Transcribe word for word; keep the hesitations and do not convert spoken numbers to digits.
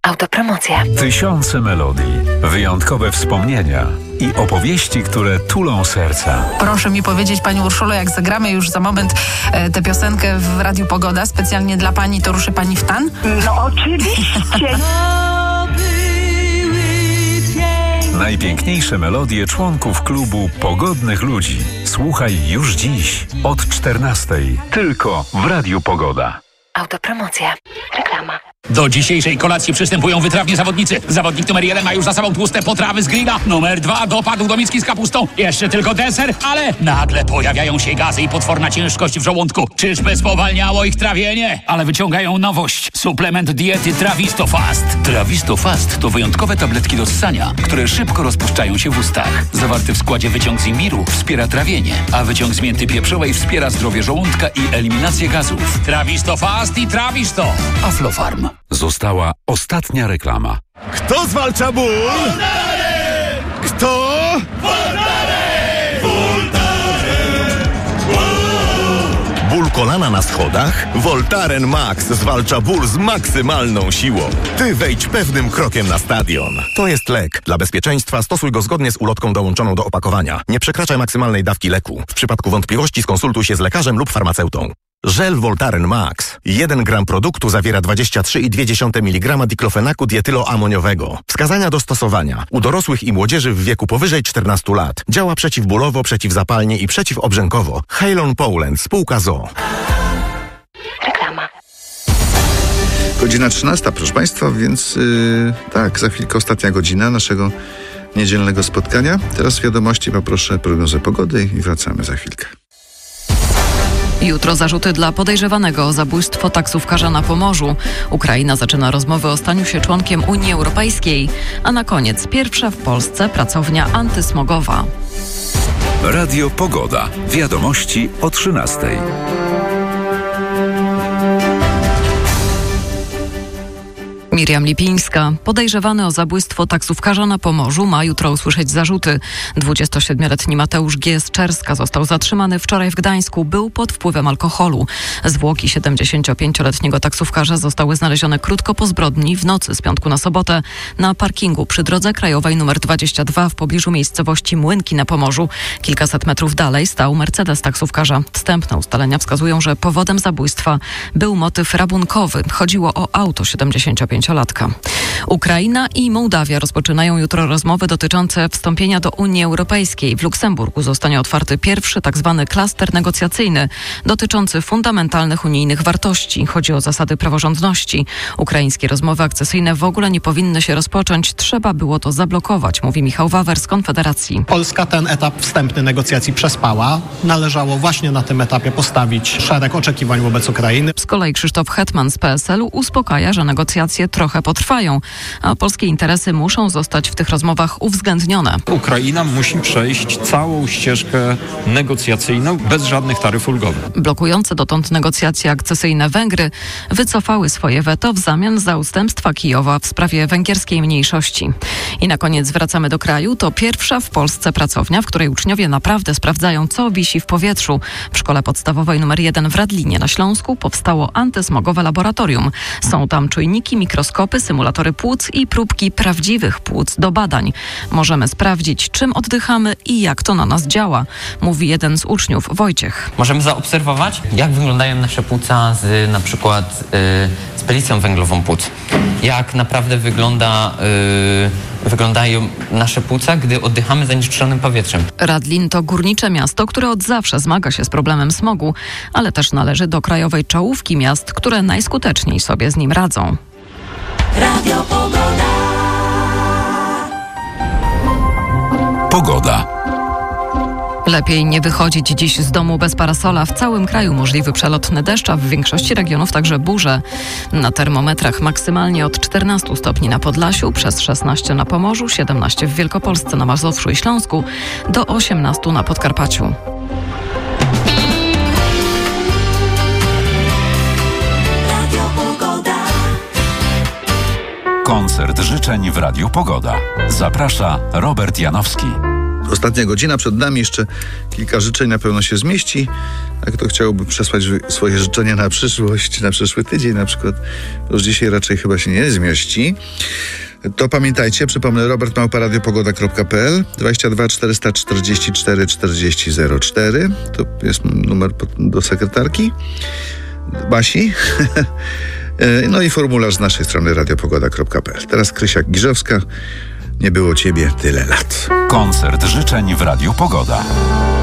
Autopromocja. Tysiące melodii, wyjątkowe wspomnienia i opowieści, które tulą serca. Proszę mi powiedzieć, Pani Urszulo, jak zagramy już za moment e, tę piosenkę w Radiu Pogoda, specjalnie dla Pani, to ruszy Pani w tan? No oczywiście. Najpiękniejsze melodie członków klubu Pogodnych Ludzi. Słuchaj już dziś od czternastej. Tylko w Radiu Pogoda. Autopromocja. Reklama. Do dzisiejszej kolacji przystępują wytrawni zawodnicy. Zawodnik numer jeden ma już za sobą tłuste potrawy z grilla. Numer dwa dopadł do miski z kapustą. Jeszcze tylko deser, ale nagle pojawiają się gazy i potworna ciężkość w żołądku. Czyżby spowalniało ich trawienie? Ale wyciągają nowość. Suplement diety Trawisto Fast. Trawisto Fast to wyjątkowe tabletki do ssania, które szybko rozpuszczają się w ustach. Zawarty w składzie wyciąg z imbiru wspiera trawienie, a wyciąg z mięty pieprzowej wspiera zdrowie żołądka i eliminację gazów. Trawisto Fast i Trawisto. Aflofarm. Została ostatnia reklama. Kto zwalcza ból? Voltaren! Kto? Voltaren! Voltaren! Ból kolana na schodach? Voltaren Max zwalcza ból z maksymalną siłą. Ty wejdź pewnym krokiem na stadion. To jest lek. Dla bezpieczeństwa stosuj go zgodnie z ulotką dołączoną do opakowania. Nie przekraczaj maksymalnej dawki leku. W przypadku wątpliwości skonsultuj się z lekarzem lub farmaceutą. Żel Voltaren Max. jeden gram produktu zawiera dwadzieścia trzy i dwie dziesiąte miligrama diklofenaku dietyloamoniowego. Wskazania do stosowania. U dorosłych i młodzieży w wieku powyżej czternastu lat. Działa przeciwbólowo, przeciwzapalnie i przeciwobrzękowo. Halon Poland, spółka z o o. Reklama. Godzina trzynasta, proszę Państwa, więc yy, tak, za chwilkę ostatnia godzina naszego niedzielnego spotkania. Teraz wiadomości, poproszę prognozę pogody i wracamy za chwilkę. Jutro zarzuty dla podejrzewanego o zabójstwo taksówkarza na Pomorzu. Ukraina zaczyna rozmowy o staniu się członkiem Unii Europejskiej. A na koniec pierwsza w Polsce pracownia antysmogowa. Radio Pogoda. Wiadomości o trzynastej. Miriam Lipińska. Podejrzewany o zabójstwo taksówkarza na Pomorzu ma jutro usłyszeć zarzuty. dwudziestosiedmioletni Mateusz G. z Czerska został zatrzymany wczoraj w Gdańsku. Był pod wpływem alkoholu. Zwłoki siedemdziesięciopięcioletniego taksówkarza zostały znalezione krótko po zbrodni w nocy z piątku na sobotę na parkingu przy drodze krajowej nr dwadzieścia dwa w pobliżu miejscowości Młynki na Pomorzu. Kilkaset metrów dalej stał Mercedes taksówkarza. Wstępne ustalenia wskazują, że powodem zabójstwa był motyw rabunkowy. Chodziło o auto siedemdziesięciopięciolatka. Ukraina i Mołdawia rozpoczynają jutro rozmowy dotyczące wstąpienia do Unii Europejskiej. W Luksemburgu zostanie otwarty pierwszy tzw. klaster negocjacyjny dotyczący fundamentalnych unijnych wartości. Chodzi o zasady praworządności. Ukraińskie rozmowy akcesyjne w ogóle nie powinny się rozpocząć. Trzeba było to zablokować, mówi Michał Wawer z Konfederacji. Polska ten etap wstępny negocjacji przespała. Należało właśnie na tym etapie postawić szereg oczekiwań wobec Ukrainy. Z kolei Krzysztof Hetman z P S L u uspokaja, że negocjacje trochę potrwają, a polskie interesy muszą zostać w tych rozmowach uwzględnione. Ukraina musi przejść całą ścieżkę negocjacyjną bez żadnych taryf ulgowych. Blokujące dotąd negocjacje akcesyjne Węgry wycofały swoje weto w zamian za ustępstwa Kijowa w sprawie węgierskiej mniejszości. I na koniec wracamy do kraju. To pierwsza w Polsce pracownia, w której uczniowie naprawdę sprawdzają, co wisi w powietrzu. W szkole podstawowej numer jeden w Radlinie na Śląsku powstało antysmogowe laboratorium. Są tam czujniki, mikroskopy, symulatory płuc i próbki prawdziwych płuc do badań. Możemy sprawdzić, czym oddychamy i jak to na nas działa, mówi jeden z uczniów, Wojciech. Możemy zaobserwować, jak wyglądają nasze płuca z na przykład y, z pelicją węglową płuc. Jak naprawdę wygląda, y, wyglądają nasze płuca, gdy oddychamy zanieczyszczonym powietrzem. Radlin to górnicze miasto, które od zawsze zmaga się z problemem smogu, ale też należy do krajowej czołówki miast, które najskuteczniej sobie z nim radzą. Radio Pogoda. Pogoda. Lepiej nie wychodzić dziś z domu bez parasola. W całym kraju możliwy przelotny deszcz, a w większości regionów także burze. Na termometrach maksymalnie od czternastu stopni na Podlasiu, przez szesnaście na Pomorzu, siedemnaście w Wielkopolsce, na Mazowszu i Śląsku, do osiemnastu na Podkarpaciu. Koncert życzeń w Radiu Pogoda. Zaprasza Robert Janowski. Ostatnia godzina przed nami, jeszcze kilka życzeń na pewno się zmieści. A kto chciałby przesłać swoje życzenia na przyszłość, na przyszły tydzień na przykład, już dzisiaj raczej chyba się nie zmieści. To pamiętajcie, przypomnę, robert małpa radio pogoda kropka p l, dwadzieścia dwa czterysta czterdzieści cztery czterdzieści zero cztery. To jest numer do sekretarki Basi. No i formularz z naszej strony radio pogoda kropka p l. Teraz Krysia Giżowska. Nie było ciebie tyle lat. Koncert życzeń w Radiu Pogoda.